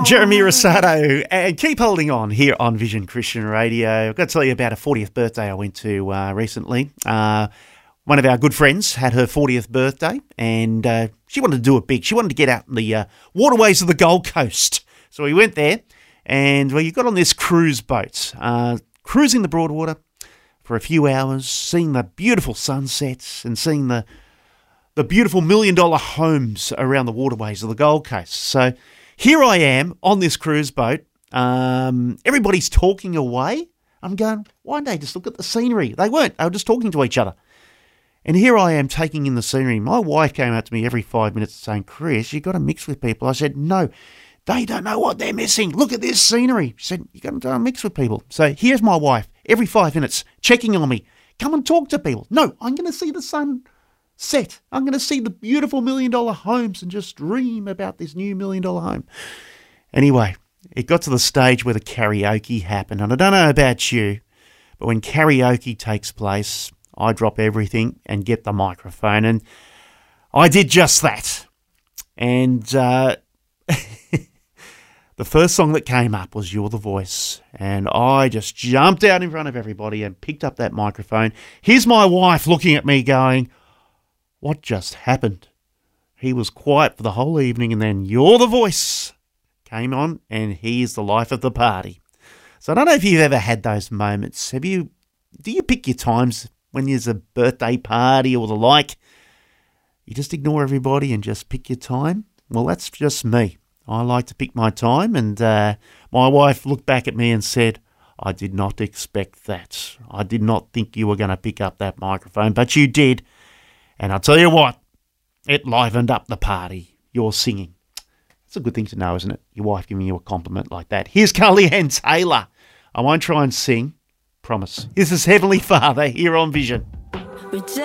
Jeremy Rosado, and keep holding on here on Vision Christian Radio. I've got to tell you about a 40th birthday I went to recently. One of our good friends had her 40th birthday, and she wanted to do it big. She wanted to get out in the waterways of the Gold Coast. So we went there, and you got on this cruise boat, cruising the Broadwater for a few hours, seeing the beautiful sunsets and seeing the beautiful $1 million homes around the waterways of the Gold Coast. So here I am on this cruise boat. Everybody's talking away. I'm going, why don't they just look at the scenery? They weren't. They were just talking to each other. And here I am taking in the scenery. My wife came out to me every 5 minutes saying, Chris, you've got to mix with people. I said, no, they don't know what they're missing. Look at this scenery. She said, you've got to mix with people. So here's my wife every 5 minutes checking on me. Come and talk to people. No, I'm going to see the sun set. I'm going to see the beautiful $1 million homes and just dream about this new $1 million home. Anyway, it got to the stage where the karaoke happened. And I don't know about you, but when karaoke takes place, I drop everything and get the microphone. And I did just that. And the first song that came up was You're the Voice. And I just jumped out in front of everybody and picked up that microphone. Here's my wife looking at me going, what just happened? He was quiet for the whole evening, and then You're the Voice came on, and he is the life of the party. So I don't know if you've ever had those moments. Do you pick your times when there's a birthday party or the like? You just ignore everybody and just pick your time? Well, that's just me. I like to pick my time, and my wife looked back at me and said, I did not expect that. I did not think you were going to pick up that microphone, but you did. And I'll tell you what, it livened up the party, your singing. It's a good thing to know, isn't it? Your wife giving you a compliment like that. Here's Carly Ann Taylor. I won't try and sing, promise. This is Heavenly Father here on Vision. Reject